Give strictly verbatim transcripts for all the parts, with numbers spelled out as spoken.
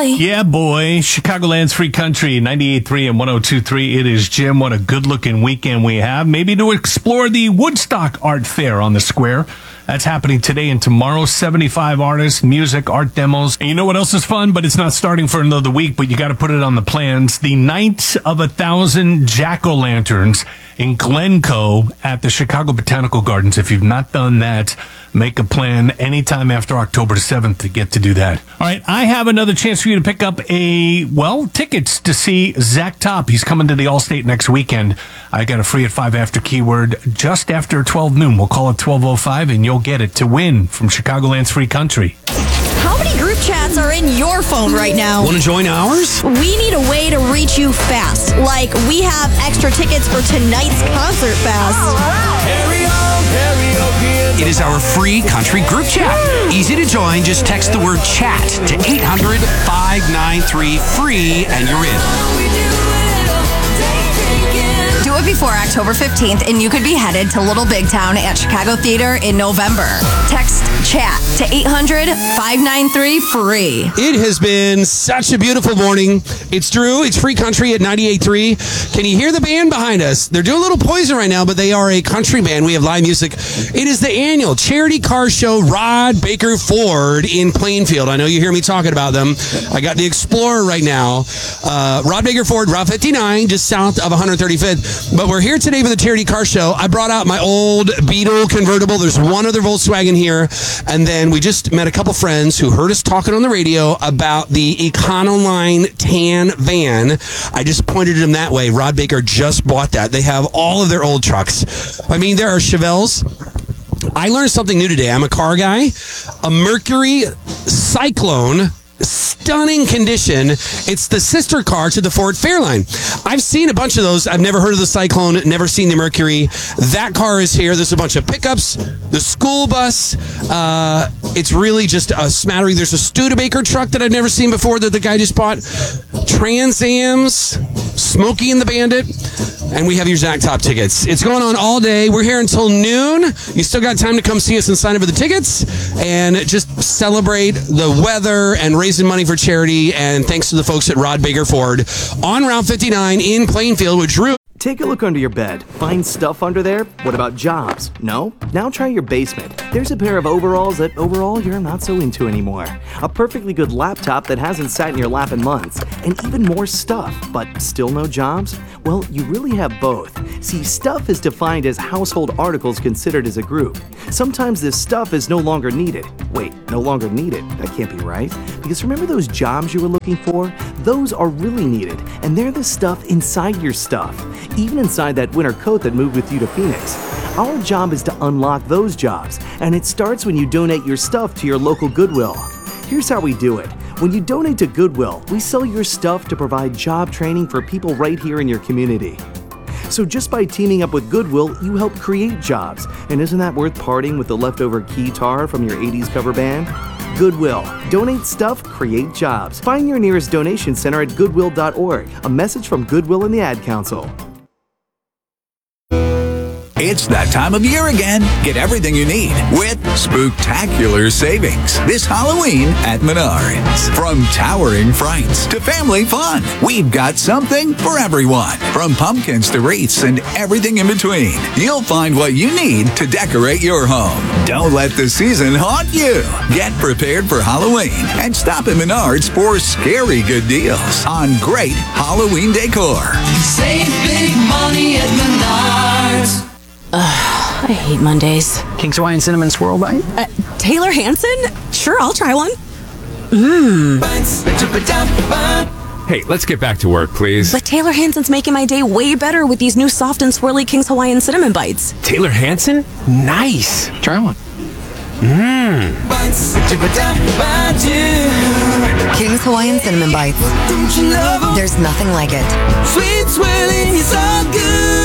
Yeah, boy. Chicagoland's Free Country, ninety-eight point three and one oh two point three. It is Jim. What a good-looking weekend we have. Maybe to explore the Woodstock Art Fair on the Square. That's happening today and tomorrow. seventy-five artists, music, art demos. And you know what else is fun? But it's not starting for another week, but you got to put it on the plans. The Night of a Thousand Jack-O-Lanterns in Glencoe at the Chicago Botanical Gardens. If you've not done that, make a plan anytime after October seventh to get to do that. All right, I have another chance for you to pick up a, well, tickets to see Zach Top. He's coming to the Allstate next weekend. I got a free at five after keyword just after twelve noon. We'll call it twelve oh five, and you'll get it to win from Chicagoland's Free Country. How many group chats are in your phone right now? Want to join ours? We need a way to reach you fast. Like, we have extra tickets for tonight's Concert Fest. Carry on, karaoke. It is our free country group chat. Easy to join. Just text the word chat to eight hundred, five nine three, free and you're in. Do it before October fifteenth, and you could be headed to Little Big Town at Chicago Theater in November. Text chat to eight hundred, five nine three, free. It has been such a beautiful morning. It's Drew. It's Free Country at ninety-eight point three. Can you hear the band behind us? They're doing a little Poison right now, but they are a country band. We have live music. It is the annual charity car show, Rod Baker Ford in Plainfield. I know you hear me talking about them. I got the Explorer right now. Uh, Rod Baker Ford, Route fifty-nine, just south of one hundred thirty-fifth. But we're here today for the charity car show. I brought out my old Beetle convertible. There's one other Volkswagen here. And then we just met a couple friends who heard us talking on the radio about the Econoline tan van. I just pointed them that way. Rod Baker just bought that. They have all of their old trucks. I mean, there are Chevelles. I learned something new today. I'm a car guy. A Mercury Cyclone. Stunning condition. It's the sister car to the Ford Fairlane. I've seen a bunch of those. I've never heard of the Cyclone, never seen the Mercury. That car is here. There's a bunch of pickups, the school bus. Uh, it's really just a smattering. There's a Studebaker truck that I've never seen before that the guy just bought. Trans Ams, Smokey and the Bandit. And we have your Zach Top tickets. It's going on all day. We're here until noon. You still got time to come see us and sign up for the tickets and just celebrate the weather and raising money for charity. And thanks to the folks at Rod Baker Ford on Route fifty-nine in Plainfield, which Drew. Take a look under your bed. Find stuff under there? What about jobs? No? Now try your basement. There's a pair of overalls that overall you're not so into anymore. A perfectly good laptop that hasn't sat in your lap in months. And even more stuff, but still no jobs? Well, you really have both. See, stuff is defined as household articles considered as a group. Sometimes this stuff is no longer needed. Wait, no longer needed? That can't be right. Because remember those jobs you were looking for? Those are really needed, and they're the stuff inside your stuff. Even inside that winter coat that moved with you to Phoenix. Our job is to unlock those jobs, and it starts when you donate your stuff to your local Goodwill. Here's how we do it. When you donate to Goodwill, we sell your stuff to provide job training for people right here in your community. So just by teaming up with Goodwill, you help create jobs. And isn't that worth parting with the leftover guitar from your eighties cover band? Goodwill. Donate stuff, create jobs. Find your nearest donation center at goodwill dot org. A message from Goodwill and the Ad Council. It's that time of year again. Get everything you need with spooktacular savings this Halloween at Menards. From towering frights to family fun, we've got something for everyone. From pumpkins to wreaths and everything in between, you'll find what you need to decorate your home. Don't let the season haunt you. Get prepared for Halloween and stop at Menards for scary good deals on great Halloween decor. Save big money at Menards. Ugh, I hate Mondays. King's Hawaiian Cinnamon Swirl Bite? Uh, Taylor Hanson? Sure, I'll try one. Mmm. Hey, let's get back to work, please. But Taylor Hanson's making my day way better with these new soft and swirly King's Hawaiian Cinnamon Bites. Taylor Hanson? Nice. Try one. Mmm. King's Hawaiian Cinnamon Bites. There's nothing like it. Sweet swirling is all good.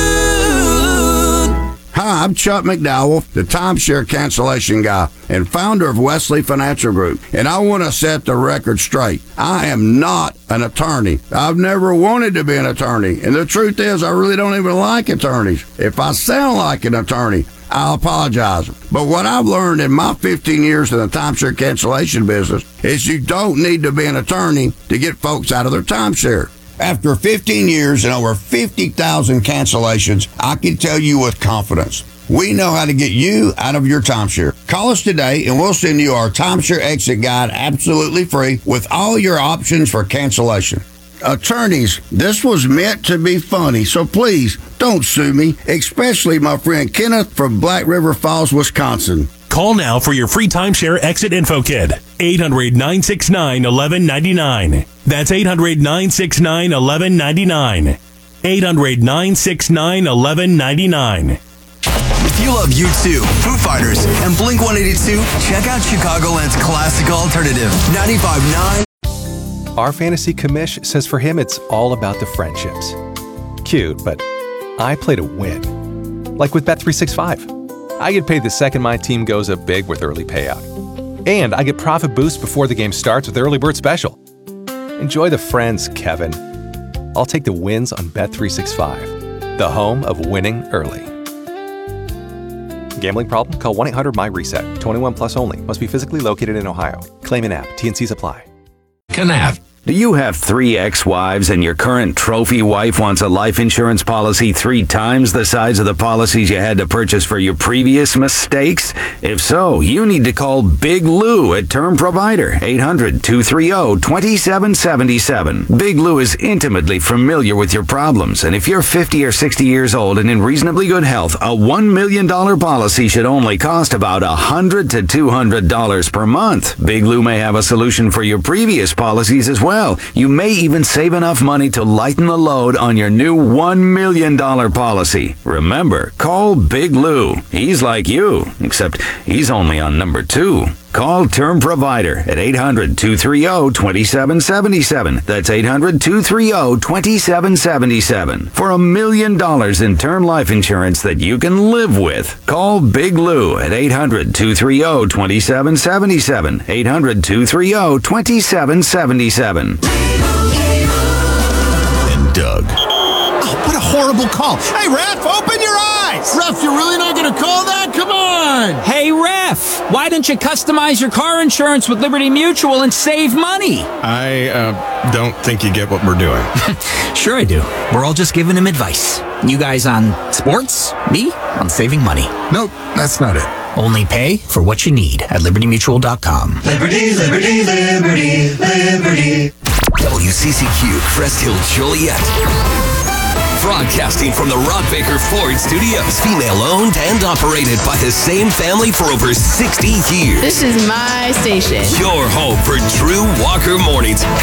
Hi, I'm Chuck McDowell, the timeshare cancellation guy and founder of Wesley Financial Group, and I want to set the record straight. I am not an attorney. I've never wanted to be an attorney, and the truth is I really don't even like attorneys. If I sound like an attorney, I apologize. But what I've learned in my fifteen years in the timeshare cancellation business is you don't need to be an attorney to get folks out of their timeshare. After fifteen years and over fifty thousand cancellations, I can tell you with confidence, we know how to get you out of your timeshare. Call us today and we'll send you our timeshare exit guide absolutely free with all your options for cancellation. Attorneys, this was meant to be funny, so please don't sue me, especially my friend Kenneth from Black River Falls, Wisconsin. Call now for your free timeshare exit info kit. eight hundred, nine six nine, one one nine nine. That's eight hundred, nine six nine, one one nine nine. eight hundred, nine six nine, one one nine nine. If you love U two, Foo Fighters, and Blink one eighty-two, check out Chicagoland's classic alternative, ninety-five point nine. Our fantasy commish says for him it's all about the friendships. Cute, but I play to win. Like with Bet three sixty-five. I get paid the second my team goes up big with early payout. And I get profit boost before the game starts with Early Bird Special. Enjoy the friends, Kevin. I'll take the wins on Bet three sixty-five, the home of winning early. Gambling problem? Call one eight hundred M Y reset. twenty-one plus only. Must be physically located in Ohio. Claim in app. T and Cs apply. Canaf. Do you have three ex-wives and your current trophy wife wants a life insurance policy three times the size of the policies you had to purchase for your previous mistakes? If so, you need to call Big Lou at Term Provider, eight hundred, two three zero, two seven seven seven. Big Lou is intimately familiar with your problems, and if you're fifty or sixty years old and in reasonably good health, a one million dollars policy should only cost about one hundred to two hundred dollars per month. Big Lou may have a solution for your previous policies as well. Well, you may even save enough money to lighten the load on your new one million dollars policy. Remember, call Big Lou. He's like you, except he's only on number two. Call Term Provider at eight hundred, two three zero, two seven seven seven. That's eight hundred, two three zero, two seven seven seven. For a million dollars in term life insurance that you can live with. Call Big Lou at eight hundred, two three zero, two seven seven seven. eight hundred, two three zero, two seven seven seven. And Doug. Oh, what a horrible call. Hey, Ref, open your eyes. Ref, you're really not going to call that? Come on. Hey, Ref, why don't you customize your car insurance with Liberty Mutual and save money? I uh, don't think you get what we're doing. Sure I do. We're all just giving him advice. You guys on sports, me on saving money. Nope, that's not it. Only pay for what you need at liberty mutual dot com. Liberty, liberty, liberty, liberty. W C C Q, Crest Hill, Joliet. Broadcasting from the Rod Baker Ford Studios. Female-owned and operated by the same family for over sixty years. This is my station. Your home for Drew Walker Mornings.